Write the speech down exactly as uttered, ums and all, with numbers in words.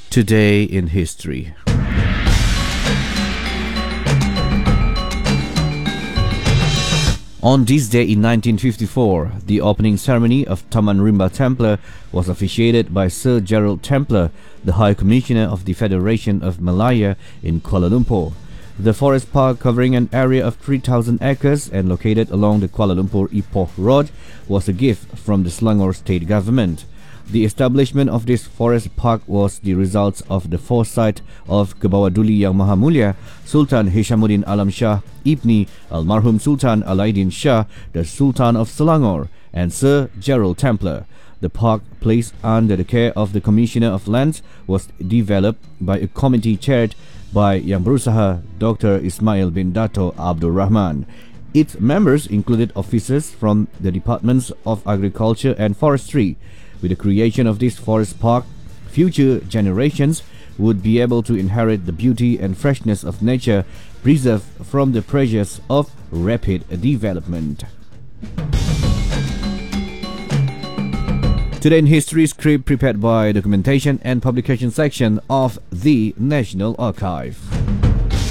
Today in History. On this day in nineteen fifty-four, the opening ceremony of Taman Rimba Templer was officiated by Sir Gerald Templer, the High Commissioner of the Federation of Malaya in Kuala Lumpur. The forest park, covering an area of three thousand acres and located along the Kuala Lumpur-Ipoh Road, was a gift from the Selangor state government. The establishment of this forest park was the result of the foresight of Kebawah Duli Yang Maha Mulia Sultan Hishamuddin Alam Shah Ibni Almarhum Sultan Alauddin Shah, the Sultan of Selangor, and Sir Gerald Templer. The park, placed under the care of the Commissioner of Lands, was developed by a committee chaired by Yang Berusaha Doctor Ismail bin Dato Abdul Rahman. Its members included officers from the Departments of Agriculture and Forestry. With the creation of this forest park, future generations would be able to inherit the beauty and freshness of nature, preserved from the pressures of rapid development. Today in History script prepared by Documentation and Publication section of the National Archive.